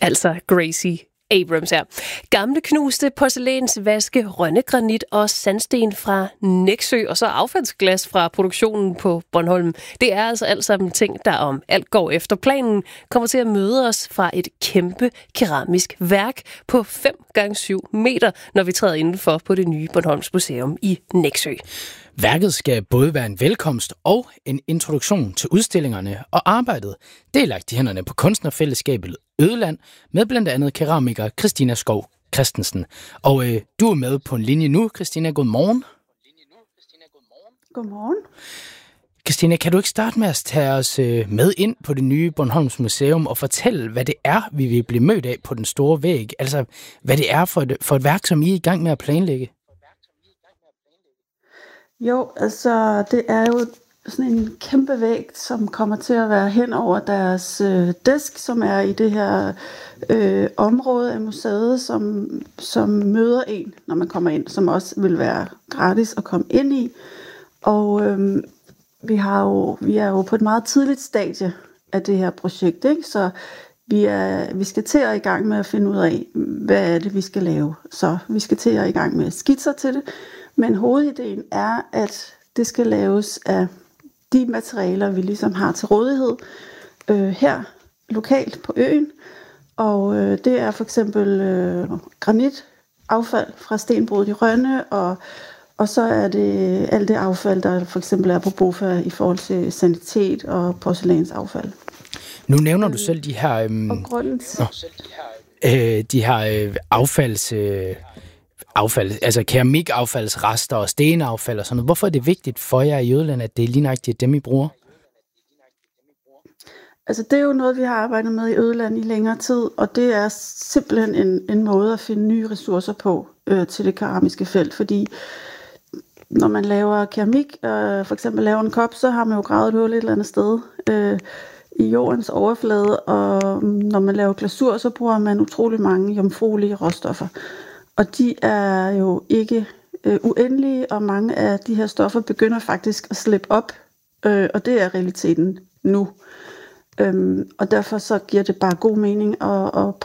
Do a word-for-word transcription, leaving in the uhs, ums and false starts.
Altså Gracie Abrams her. Gamle knuste porcelænsvaske, rønnegranit og sandsten fra Nexø, og så affaldsglas fra produktionen på Bornholm. Det er altså alt sammen ting, der om alt går efter planen, kommer til at møde os fra et kæmpe keramisk værk på fem gange syv meter, når vi træder indenfor på det nye Bornholms Museum i Nexø. Værket skal både være en velkomst og en introduktion til udstillingerne og arbejdet. Det er lagt i hænderne på kunstnerfællesskabet Ødeland med blandt andet keramiker Christina Skov Christensen. Og øh, du er med på en linje nu, Christina. Godmorgen. Godmorgen. Christina, kan du ikke starte med at tage os øh, med ind på det nye Bornholms Museum og fortælle, hvad det er, vi vil blive mødt af på den store væg? Altså, hvad det er for et, for et værk, som I er i gang med at planlægge? Jo, altså det er jo sådan en kæmpe væg, som kommer til at være hen over deres øh, disk, som er i det her øh, område af museet, som, som møder en, når man kommer ind, som også vil være gratis at komme ind i. Og øh, vi, har jo, vi er jo på et meget tidligt stadie af det her projekt, ikke? Så vi, er, vi skal til at i gang med at finde ud af, hvad er det, vi skal lave. Så vi skal til at i gang med skitser til det. Men hovedideen er, at det skal laves af de materialer, vi ligesom har til rådighed øh, her lokalt på øen. Og øh, det er for eksempel øh, granitaffald fra stenbruddet i Rønne, og, og så er det alt det affald, der for eksempel er på BOFA i forhold til sanitet og porcelænsaffald. Nu nævner du selv de her, øhm, og grunden til... øh, de her øh, affalds... Øh affald, altså keramikaffaldsrester og stenaffald og sådan noget. Hvorfor er det vigtigt for jer i Jylland, at det er lige nøjagtigt dem, I bruger? Altså det er jo noget, vi har arbejdet med i Ødeland i længere tid, og det er simpelthen en, en måde at finde nye ressourcer på øh, til det keramiske felt, fordi når man laver keramik, øh, for eksempel laver en kop, så har man jo gravet et hul et eller andet sted øh, i jordens overflade, og når man laver glasur, så bruger man utrolig mange jomfruelige råstoffer. Og de er jo ikke øh, uendelige, og mange af de her stoffer begynder faktisk at slippe op, øh, og det er realiteten nu. Øhm, og derfor så giver det bare god mening at, at